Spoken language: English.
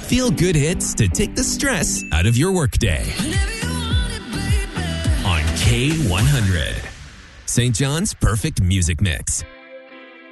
feel-good hits to take the stress out of your workday. On K100. St. John's Perfect Music Mix.